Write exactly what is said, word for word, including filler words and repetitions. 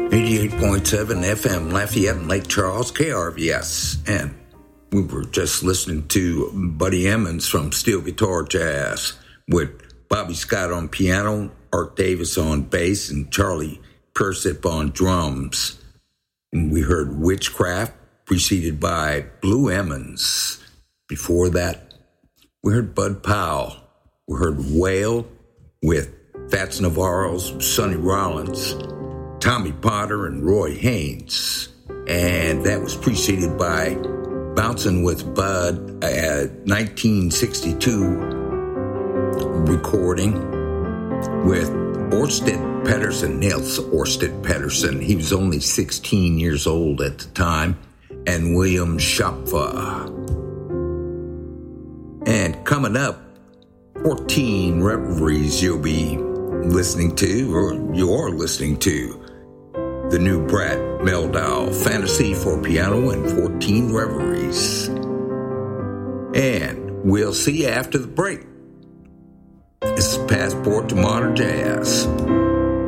eighty-eight point seven F M Lafayette and Lake Charles, K R V S. And we were just listening to Buddy Emmons from Steel Guitar Jazz with Bobby Scott on piano, Art Davis on bass, and Charlie Persip on drums. And we heard Witchcraft, preceded by Blue Emmons. Before that, we heard Bud Powell. We heard Whale with Fats Navarro's Sonny Rollins, Tommy Potter, and Roy Haynes. And that was preceded by Bouncing with Bud, a nineteen sixty-two recording with Orsted Pedersen, Nils Orsted Pedersen. He was only sixteen years old at the time, and William Schopfer. And coming up, fourteen Reveries you'll be listening to, or you're listening to, the new Brad Mehldau, Fantasy for Piano and fourteen Reveries. And we'll see you after the break. This is Passport to Modern Jazz.